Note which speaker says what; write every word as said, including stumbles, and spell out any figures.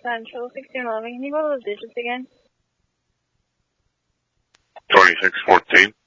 Speaker 1: Central sixteen eleven. Can you go to those digits again?
Speaker 2: twenty-six fourteen.